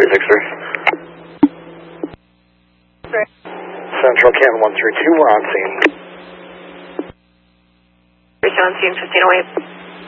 Victor. Central Can 132, we're on scene. On scene 1508.